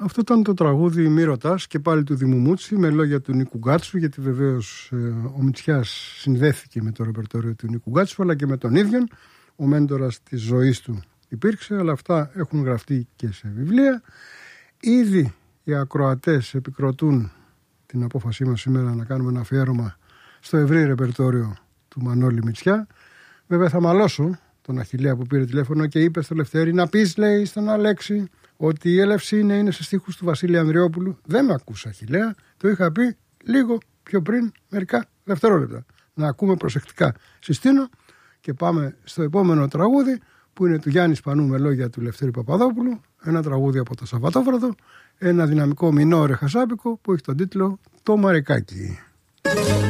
Αυτό ήταν το τραγούδι «Μη ρωτάς» και πάλι του Δήμου Μούτση με λόγια του Νίκου Γκάτσου, γιατί βεβαίως ο Μητσιάς συνδέθηκε με το ρεπερτόριο του Νίκου Γκάτσου αλλά και με τον ίδιον. Ο μέντορας της ζωής του υπήρξε, αλλά αυτά έχουν γραφτεί και σε βιβλία. Ήδη οι ακροατές επικροτούν την απόφασή μας σήμερα να κάνουμε ένα αφιέρωμα στο ευρύ ρεπερτόριο του Μανώλη Μητσιά. Βέβαια θα μαλώσω τον Αχιλλέα που πήρε τηλέφωνο και είπε στο Λευτέρη να πεις, λέει, στον Αλέξη ότι η έλευση είναι σε στίχους του Βασίλη Ανδριόπουλου. Δεν με ακούς, Αχιλλέα, το είχα πει λίγο πιο πριν, μερικά δευτερόλεπτα. Να ακούμε προσεκτικά. Συστήνω και πάμε στο επόμενο τραγούδι που είναι του Γιάννη Σπανού με λόγια του Λευτέρη Παπαδόπουλου. Ένα τραγούδι από το Σαββατόβραδο, ένα δυναμικό μινόρε χασάπικο που έχει τον τίτλο «Το Μαρικάκι».